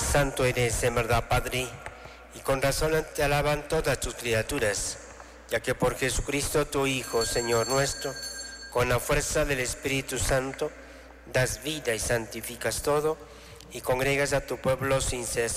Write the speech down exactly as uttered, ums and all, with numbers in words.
santo eres en verdad, Padre, y con razón te alaban todas tus criaturas, ya que por Jesucristo tu Hijo, Señor nuestro, con la fuerza del Espíritu Santo, das vida y santificas todo, y congregas a tu pueblo sin cesar